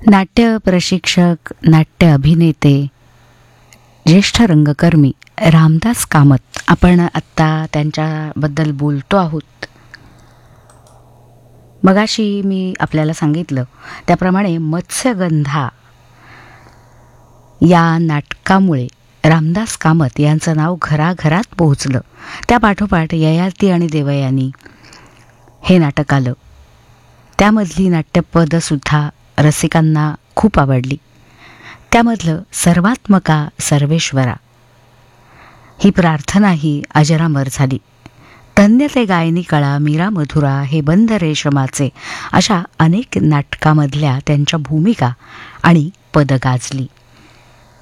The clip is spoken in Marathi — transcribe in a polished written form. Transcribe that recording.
नाट्य प्रशिक्षक, नाट्य अभिनेते, ज्येष्ठ रंगकर्मी रामदास कामत, आपण आत्ता त्यांच्याबद्दल बोलतो आहोत. मगाशी मी आपल्याला सांगितलं त्याप्रमाणे मत्स्यगंधा या नाटकामुळे रामदास कामत यांचं नाव घराघरात पोहोचलं. त्या पाठोपाठ ययाती आणि देवयानी हे नाटक आलं. त्यामधली नाट्यपदसुद्धा रसिकांना खूप आवडली. त्यामधलं सर्वात्मका सर्वेश्वरा ही प्रार्थनाही अजरामर झाली. धन्य ते गायनी कळा, मीरा मधुरा, हे बंद रेशमाचे, अशा अनेक नाटकामधल्या त्यांच्या भूमिका आणि पदं गाजली.